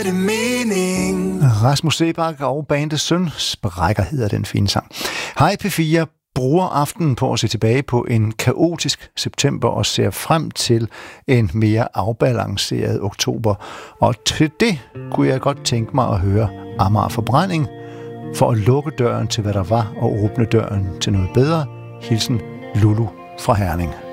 giver det mening. Rasmus Seebach og bandets søn, Sprækker hedder den fine sang. Hej P4 bruger aftenen på at se tilbage på en kaotisk september og ser frem til en mere afbalanceret oktober. Og til det kunne jeg godt tænke mig at høre Amager Forbrænding for at lukke døren til hvad der var og åbne døren til noget bedre. Hilsen Lulu fra Herning.